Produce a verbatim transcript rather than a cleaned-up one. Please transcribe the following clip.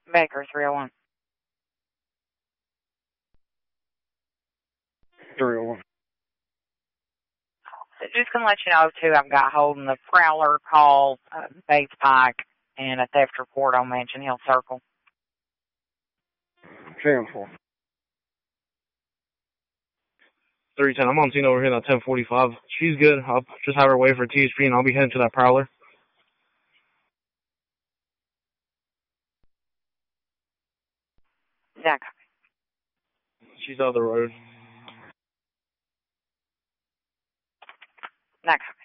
Baker, three oh one. three oh one. Just going to let you know, too, I've got holding the Prowler call, uh, Bates Pike, and a theft report on Mansion Hill Circle. ten four. three ten. I'm on scene over here at ten forty-five. She's good. I'll just have her wait for T H P, and I'll be heading to that Prowler. Yeah. She's on the road. Next.